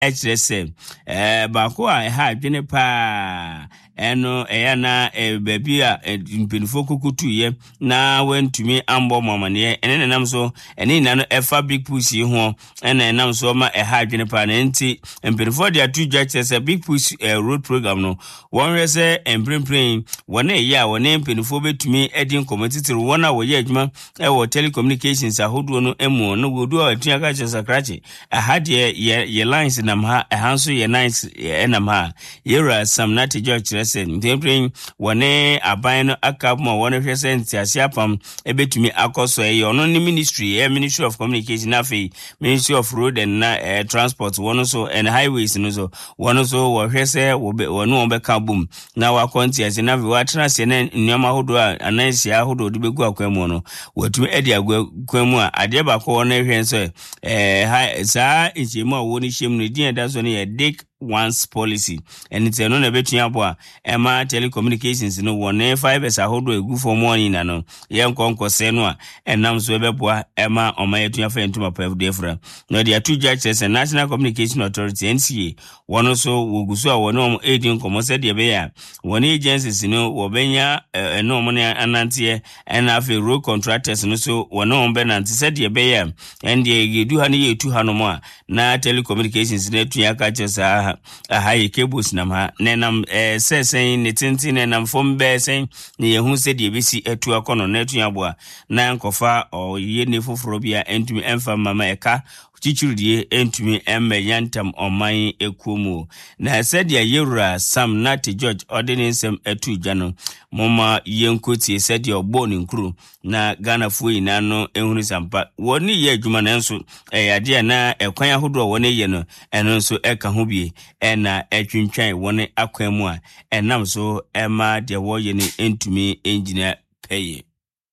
HSM baako a ha adwene pa eno na baby a mpinfo kukutu ye na wantumi ambo mamane ene nam so ene na no efa big push ho ene nam so ma ha adwene pa na nti mpinfo de atu judges big push road program no won rese emprempren wona ya wona mpinfo betumi edin community wona wo ye adwuma wo telecommunications ahodo no emu no wodu atua ka chesakrache ha de ye lines nam ha hanso ye nice enam ha yera samnati George Resen tempering wone aban no akabmo wone hwese ntiase apam ebetumi akoso ono ni ministry Ministry of Communication afi Ministry of Road and Transport one so and highways no so one so wo hwese wonu obeka boom na wakontiase na wa trase na nyama hodo anansia hodo de begu akwemu no watumi edi agwemu a ade ba ko wona hwense saa inchemu a woni shem no din da so ne Dick once policy and it's no na betua bo a telecommunications no one fibers ahodo egu for money na no yenkonkose no a enam so beboa ema omayetua fa ntuma pa defra no dia two judges and National Communication Authority NCA one so woguso a one aiding komose de be ya one agencies no wo benya no mo na anantie and afi road contractors no so one be nanti said de be ya and de gedu ha ne yetu ha no mo a na telecommunications na tua ka chesa haye cables nam ha nenam sesen ne tintin nenam fom be sen ne yehu se de besi atu akono na atu aboa na nkofa o ye ne foforo bia entumi emfa mama eka chichirudie entumi emme yantam oman ekumu na said ya yura Sam Nati George ordinance atu jano moma yenkoti said ya oboni nkru na Ghana fuyi na no ehunu sampa woni ye adwuma na nso ade na ekwan ahodo woni ye no eno nso eka ho bie na etwintwan woni akwan mu a enam so ema de wo ye ni entumi engineer pay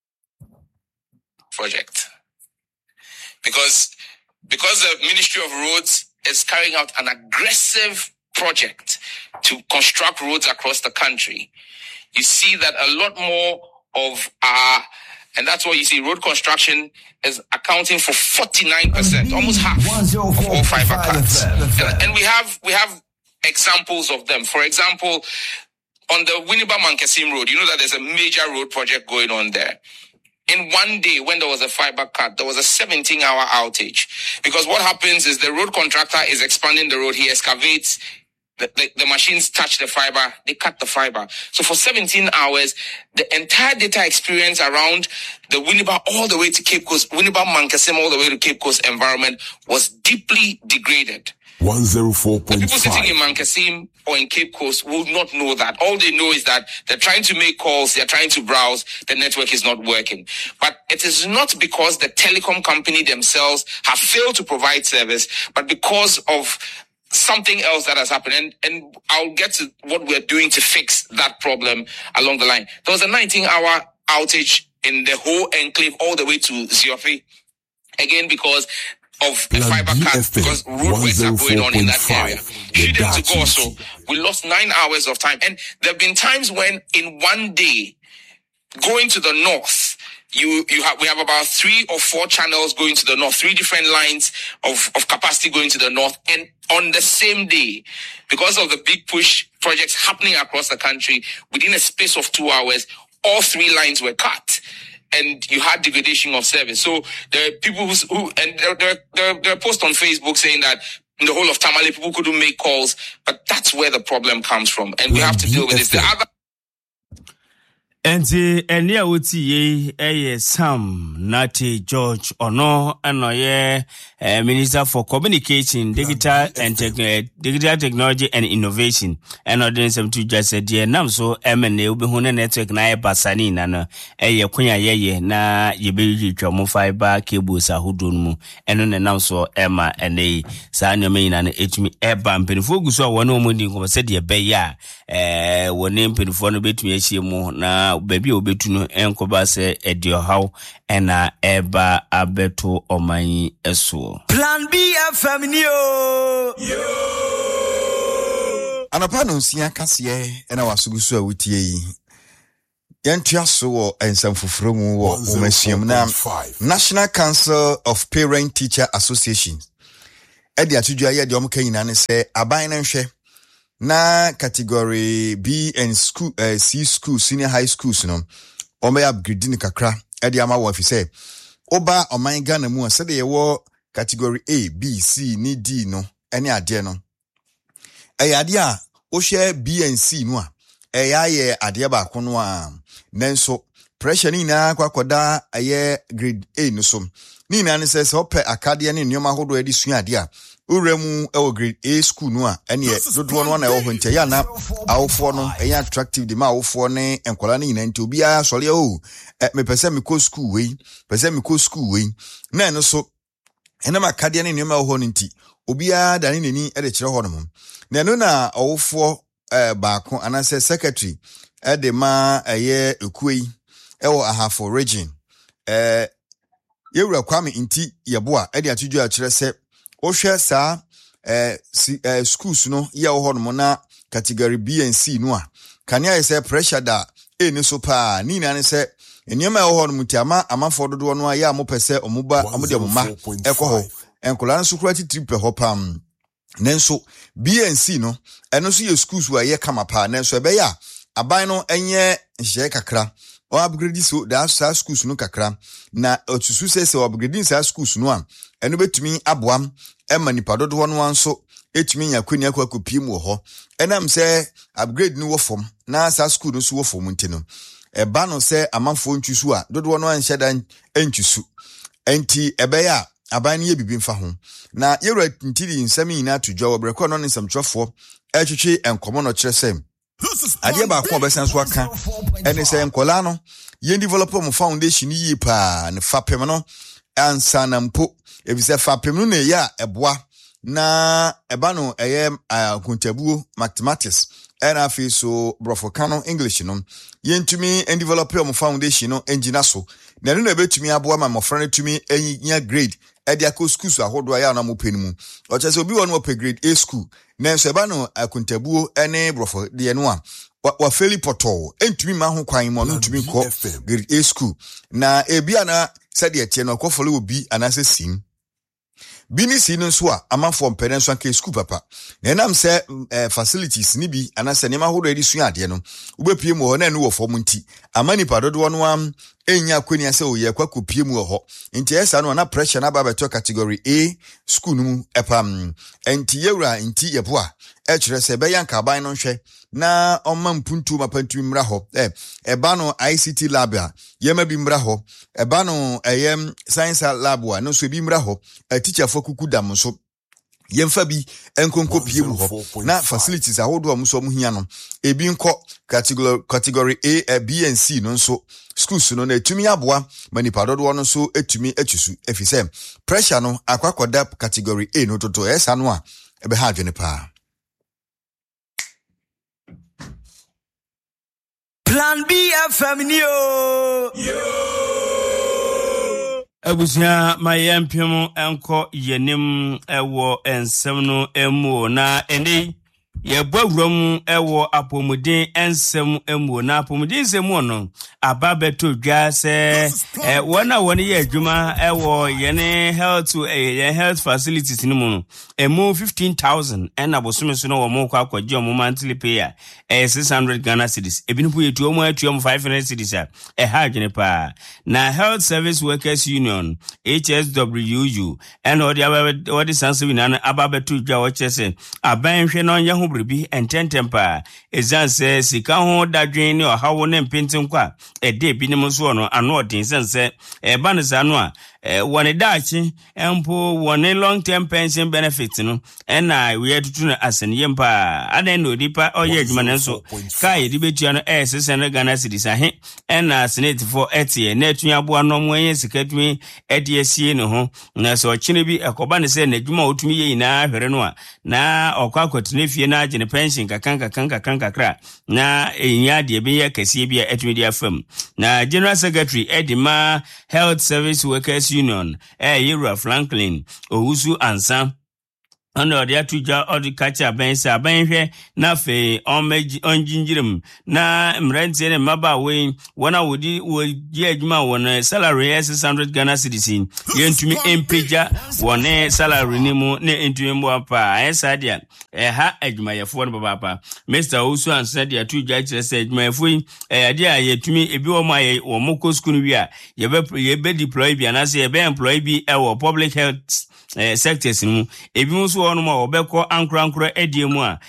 project because the Ministry of Roads is carrying out an aggressive project to construct roads across the country. You see that a lot more of and that's what you see, road construction is accounting for 49%, almost half of all fiber cuts. And we have examples of them. For example, on the Winneba-Mankesim Road, you know that there's a major road project going on there. In one day, when there was a fiber cut, there was a 17-hour outage. Because what happens is the road contractor is expanding the road. He excavates, the machines touch the fiber, they cut the fiber. So for 17 hours, the entire data experience around the Winneba all the way to Cape Coast, Winneba-Mankesim all the way to Cape Coast environment was deeply degraded. 104.5. The people sitting in Mankesim or in Cape Coast will not know that. All they know is that they're trying to make calls, they're trying to browse, the network is not working. But it is not because the telecom company themselves have failed to provide service, but because of something else that has happened. And I'll get to what we're doing to fix that problem along the line. There was a 19-hour outage in the whole enclave all the way to Ziofi. Again, because of the fiber cut, because roadworks are going on in that area. Shouldn't to go so. We lost 9 hours of time. And there have been times when in one day, going to the north, we have about 3 or 4 channels going to the north, 3 different lines of capacity going to the north. And on the same day, because of the big push projects happening across the country, within a space of 2 hours, all 3 lines were cut. And you had degradation of service. So there are people there are posts on Facebook saying that in the whole of Tamale, people couldn't make calls, but that's where the problem comes from. And we have to deal with this. The other Enia uti Sam Nati George Ono anoye Minister for Communication, Digital Technology and Innovation. And ordinance to just said dear nam so MNA ubihune network na basani na kunya ye na yebeji chomo fiber cables ahudunmu. Eno ne nam so Emma ene sa nyome na etumi eba mpenifu guso wona omudi ko said ye be ya wona mpenifu no betumi achiemu na baby obetu no enkoba se edio haw ena eba abeto oman eso Plan B FM ni yo anapa no nsia kase ena wasugusu a wotie yi yantuaso wo ensamfoforo mu wo omasiam na National Council of Parent Teacher Association edi atudua ye de omka nyina ne se aban na nhwe na category B and school C school senior high schools no ome upgrade ni kakra edi ama wo afise oba oman Ghana mu se de ye wo category A B C ni D no ene ade no ade a wo hwe B and C no a ye ade ba ko no a nanso pressure ni na kwakoda aye grade A no so ni na ne se ope akade ne nyoma hodo edi sua ade a uremu ewo grade A school no a ene dodo no na ewo honte ya na awofo no eya attractive de ma awofo ne enkola ne nyina nti obi a sole o me pese me ko school we na no so ene makade ne nyoma ho no nti obi a dane nani e de kire ho no mo na no na awofo baako anase secretary e de ma eye ekuei ewo ahafo region yewura kwame nti yeboa e de atudwo a kire se ohwe sa schools no ye wo hono na category B and C no a kania ye se pressure da ni so pa ni na ne se enema wo hono mutiama amafo dodo no a ye amopese omuba amode omuma ekoho enkola nso kura titripe ho pam nenso B and C no eno so ye schools wa ye kama pa nenso ebe ya aban no enye nhye kakra o upgrade so da schools no kakra na otusu se upgrade sa schools no a eno betumi aboam ema nipa dodo no anso etumi nya kwani akopiem wo ho enam se upgrade no wo fom na sa school no so wo fom ntino eba no se amanfo ntwisu a dodo no anhye dan entwisu enti ebe ya aban ye bibi mfa ho na yewra ntiri nsam nyina todwa wo breko no nsam twofo etwetwe enkomo no kire sem ade ba ko obesan so aka ene se enkola no ye develop mo foundation yi pa ne fapem no ansa na mpo ebise fapem no na ya eboa na eba no eye kontabuo mathematics era afi so brofokano english no yentumi and develop mo foundation no engineer so na no betumi aboa ma mofra no tumi enya grade ediako schools ahodo ya na mo penimu o chese obi won mo pe grade A school na so eba no kontabuo ene brofo de no a wa feli poto entumi ma ho kwan mo no tumi ko grade A school na ebia na sade etie no akofole obi anase sim binisi no so a amafo mpere nso anka school papa na enam se facilities ni bi anase ne ma hodo edi sua ade no ubepie mu ho na enu wo fom nti amani padodo no am enya kwani ase oye kwakopie mu ho nti esa no na pressure na baba to category A school nu epam enti yewra nti yeboa e kire se be yanka ban no hwe na omma mpuntu mapantumi mra ho eba no ICT lab a yema bi mra ho eba no eyem science lab a no so bi mra ho teacher fo kuku dam so yemfa bi enkonko pie mu ho na facilities ahodo amuso mu hia no ebi nko category A B and C no so schools no na etumi aboa manipa dodo no so etumi atwisu efise pressure no akwakoda category A no toto esa no a ebe ha adwene pa Plan B FM yo. Abusia mayempem enko yenim ewo ensem no emu na ene yebawuram ewo apomuden ensem emu na apomuden ensem no ababeto dwa se wona woni ye adwuma ewo yene health facilities ni mu no emu 15,000 ena bosome so no wo mo kwa akwaje o monthly payer 600 Ghana cedis ebinipo yetu omo atuam 500 cedis ha adwene pa na Health Service Workers Union HSWU and odi sanse winana ababeto dwa wo chese aban hwe no nya ho bribi ententempa ezanse sika ho dadwen ni ohawo ne mpintin kwa ede binim so no ano odin sense eba ne sa no a wone dachi empo wone long term pension benefit no na we tutu na asene mpa adan no dipa oye adwuma ne so kai di betua no 600 Ghana cedis ahe na senate for etie na atunya boa no mo enye sikatumi ede asie no ho na so chine bi ekoba ne se na adwuma otumi ye ina hwere no a na okwakwatene fie na agene pension kakanka na enya de be ye kasie bi atumi di afam na General Secretary Edima Health Service Workers Union Yura Franklin Owusu Ansa Ono de atuja odi kacha bensa abenhwe na fe onjinjirim na mrantie ne maba we wona wodi adwuma wona salary $600 Ghana cedis yentumi empeja wona salary ni mu ne entumi mbo pa esa dia ha adwuma yefo no baba Mr. Osu ansa dia atuja kire se adwuma yefo ade a yetumi ebi wo ma ye wo moko school wi a yebe deploy bi anase yebe employ bi e wo public health sectors mu ebi mu so ono ma obekọ ankra ediemu a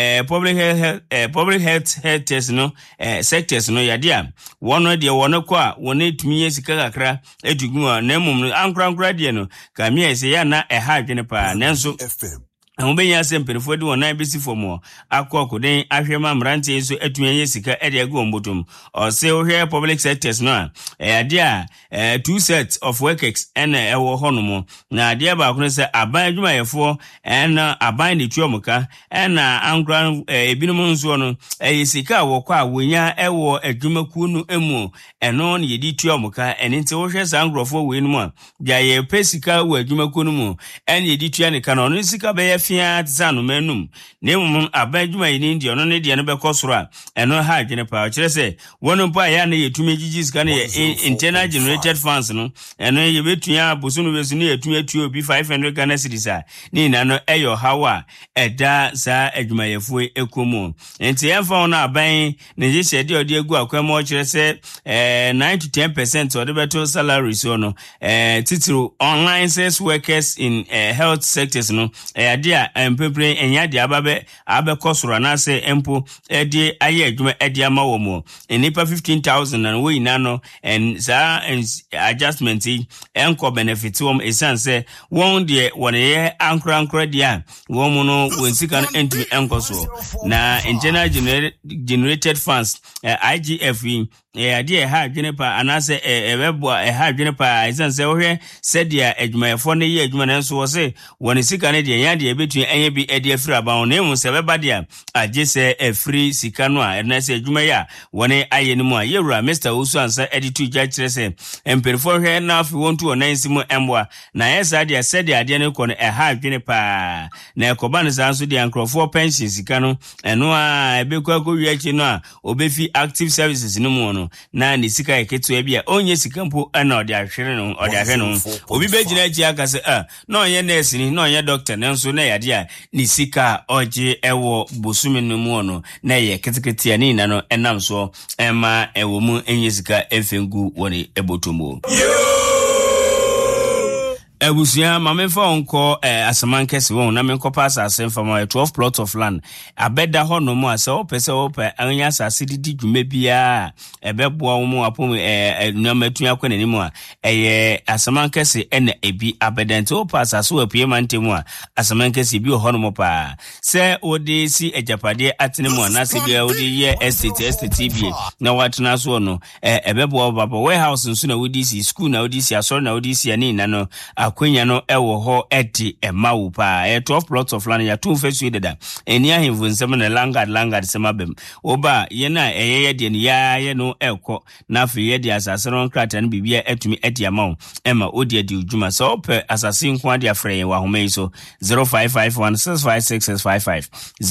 public health test no sectors no yade a wono de wono kọ a wono etumi yesika kakra edugu a na mum ankra de no ka mi ese ya na ha adwene pa nanso Mbenya semperefo de wona besi fomo akọkọden ahwema mrante so atumi sika ede agu ombotom o se ohwe public sectors no ade a 2 sets of workers and ewo honomo na ade ba kono se aban adwumayefo na aban de tuomuka na ankra ebinum nso no sika wokọ a wonya ewo adwumaku no emu eno ne yedi tuomuka eninte ohwe sangrofo we no mu dia ye pesika wo adwumaku no mu en yedi tua ne kana no sika be fia tsano menum nemum abadwuma yini ndi ono ne de no bekosoro a eno ha adwene pa kire se wono pa ya na yetumi gigi sika ne internal generated funds no eno ye betua bosunu besu ne yetumi atuo bi $500 Ghana cedis a ni na no eyo hawa eda sa adwuma yefo ekomu enti yemfa ono aban ne je shede odi egu akwemo kire se 9 to 10% of the better salary so no titiro online sales workers in health sectors no dia empepre enya dia abe kosoro na se empo edi aye adwuma edi ama wo mo enipa 15,000 na we ina no and za adjustment enko benefit wo esanse won de wonye ankra dia wo mo no wonsika no enti enkoso na internal generated funds IGF ade ha adwene pa anase ebebo ha adwene pa esanse wohwe sedia adwumayefo ne ye adwuma nanso wo se woni sika ne de ya de betu enye bi ade afiri aban na emu se beba de agye se afiri sika no a na se adwuma ya woni aye ne mu a yewura Mr. Osu ansa editu gya kire se emperifo hwe na afi wontu onansi mu emboa na yesa de sedia ade ne ko no ha adwene pa na ekoba ne sanso de ankrofo pension sika no eno a ebekwa wiachi no a obefi active services no mu na ni sika eketu ebia onye sika mpo na odi ahwere no obi begina ji aka se na onye nurse ni na onye doctor nanso na yade a ni sika oje ewo bosumi no mu no na ye ketekete ani na no enam so ema ewo mu enye sika efengu woni ebotomo Ebusia mamemfa onko asamankese won na menko pass asemfa ma 12 plots of land abeda ho no mu ase opese opa anya asase didi dwuma bia ebeboa wo mu apom nnuamatu akwanani mu a eye asamankese ena ebi abedante o pass aso apue mantemu a asamankese bi ho no mu pa se odi si ejapade atene mu na se bia odi ye estate bi na watena so no ebeboa baba warehouse nso na odi si school na odi si asoro na odi si ani na no akwenya no ewo ho eti emawu pa 12 plots of land ya tu fesu deda eni ahemvu nsem na langard semabem oba ye na eyeye de ni ya ye no ekọ na afi ye de asase no krata no bibia etumi eti amawo ema odi edi ujuma so pe asase nko ade afre wa homa iso 0551656655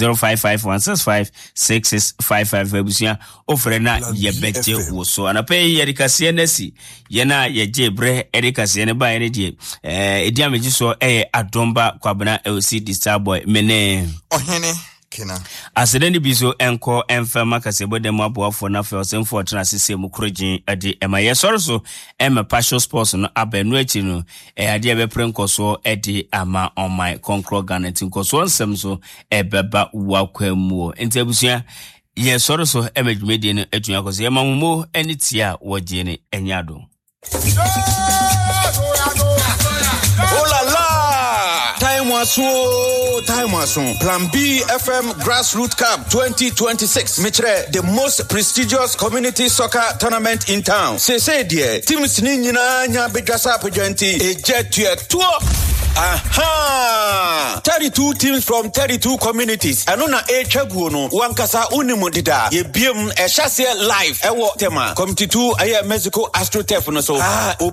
0551656655 ebusia ofre na ye bete wo so anape ye dikase nasi ye na ye jebre edikase ne ba ye de edi ameji so adomba kwabena LC the Starboy mene ohene kina asedeni biso enko enfama kasebo dem aboafo na fe osemfo tena sese mu krogin ade ema yesorso ema partial sports no abenu achi no ade ebe prenkoso ade ama on my concro garnet nkoso nsem so ebeba wakwamu enti abusua yesorso ema dwumedie no atunya koso ema mumo enitia wodie ne enyado Time was Plan B FM Grassroots Cup 2026. Mitre, the most prestigious community soccer tournament in town. Say dear, teams nina nya bigasa pejenti e jet to a tour. Aha! 32 teams from 32 communities. Anona e chaguono wankasa unimudida. Ye biem e chassis live. Ewo tema. Committee 2 aye Mexico Astro Tef no so.